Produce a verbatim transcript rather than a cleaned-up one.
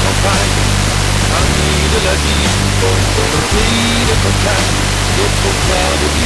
campagne, amis de la vie, au pays de campagne, d'autres frères de